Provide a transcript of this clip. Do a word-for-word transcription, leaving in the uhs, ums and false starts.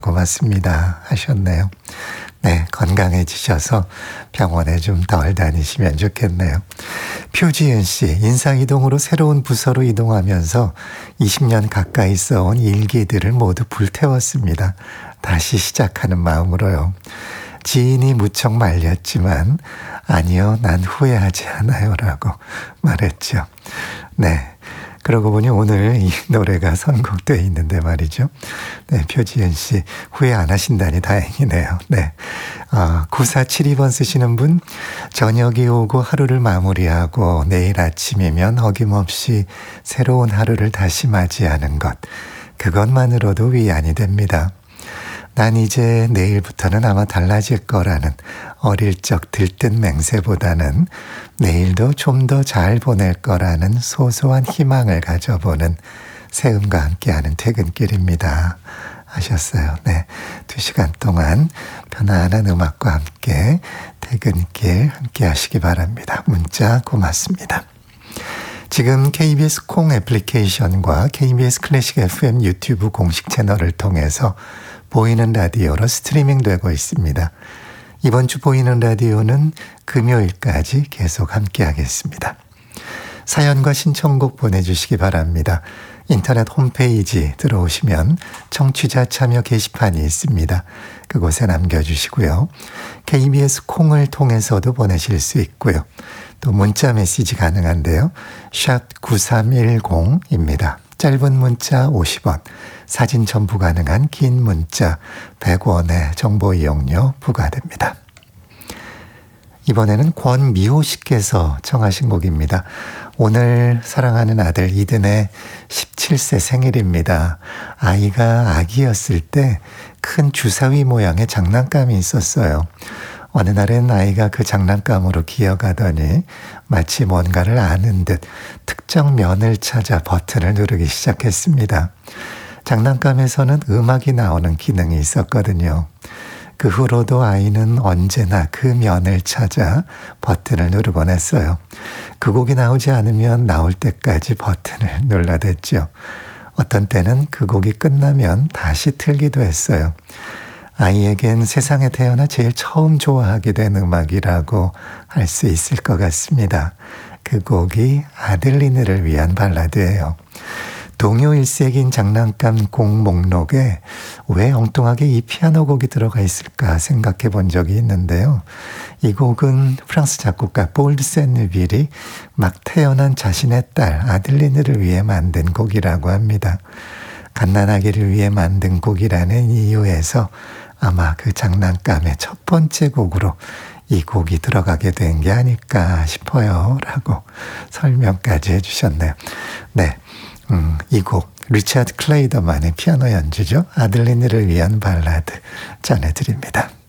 고맙습니다 하셨네요. 네, 건강해지셔서 병원에 좀 덜 다니시면 좋겠네요. 표지은 씨, 인사이동으로 새로운 부서로 이동하면서 이십 년 가까이 써온 일기들을 모두 불태웠습니다. 다시 시작하는 마음으로요. 지인이 무척 말렸지만 아니요, 난 후회하지 않아요 라고 말했죠. 네. 그러고 보니 오늘 이 노래가 선곡되어 있는데 말이죠. 네, 표지은 씨 후회 안 하신다니 다행이네요. 네, 아, 구사칠이 번 쓰시는 분, 저녁이 오고 하루를 마무리하고 내일 아침이면 어김없이 새로운 하루를 다시 맞이하는 것, 그것만으로도 위안이 됩니다. 난 이제 내일부터는 아마 달라질 거라는 어릴 적 들뜬 맹세보다는 내일도 좀 더 잘 보낼 거라는 소소한 희망을 가져보는 세음과 함께하는 퇴근길입니다 하셨어요. 네, 두 시간 동안 편안한 음악과 함께 퇴근길 함께 하시기 바랍니다. 문자 고맙습니다. 지금 케이비에스 콩 애플리케이션과 케이비에스 클래식 에프엠 유튜브 공식 채널을 통해서 보이는 라디오로 스트리밍 되고 있습니다. 이번 주 보이는 라디오는 금요일까지 계속 함께 하겠습니다. 사연과 신청곡 보내주시기 바랍니다. 인터넷 홈페이지 들어오시면 청취자 참여 게시판이 있습니다. 그곳에 남겨주시고요. 케이비에스 콩을 통해서도 보내실 수 있고요. 또 문자 메시지 가능한데요. 샵 구삼일공입니다. 짧은 문자 오십 원, 사진 첨부 가능한 긴 문자 백 원의 정보 이용료 부과됩니다. 이번에는 권미호 씨께서 청하신 곡입니다. 오늘 사랑하는 아들 이든의 십칠 세 생일입니다. 아이가 아기였을 때 큰 주사위 모양의 장난감이 있었어요. 어느 날엔 아이가 그 장난감으로 기어가더니 마치 뭔가를 아는 듯 특정 면을 찾아 버튼을 누르기 시작했습니다. 장난감에서는 음악이 나오는 기능이 있었거든요. 그 후로도 아이는 언제나 그 면을 찾아 버튼을 누르곤 했어요. 그 곡이 나오지 않으면 나올 때까지 버튼을 눌러댔죠. 어떤 때는 그 곡이 끝나면 다시 틀기도 했어요. 아이에겐 세상에 태어나 제일 처음 좋아하게 된 음악이라고 할 수 있을 것 같습니다. 그 곡이 아들리느를 위한 발라드예요. 동요 일색인 장난감 곡 목록에 왜 엉뚱하게 이 피아노 곡이 들어가 있을까 생각해 본 적이 있는데요. 이 곡은 프랑스 작곡가 폴 세누빌이 막 태어난 자신의 딸 아들리느를 위해 만든 곡이라고 합니다. 갓난아기를 위해 만든 곡이라는 이유에서 아마 그 장난감의 첫 번째 곡으로 이 곡이 들어가게 된 게 아닐까 싶어요 라고 설명까지 해주셨네요. 네, 음, 이 곡 리차드 클레이더만의 피아노 연주죠. 아들리느를 위한 발라드 전해드립니다.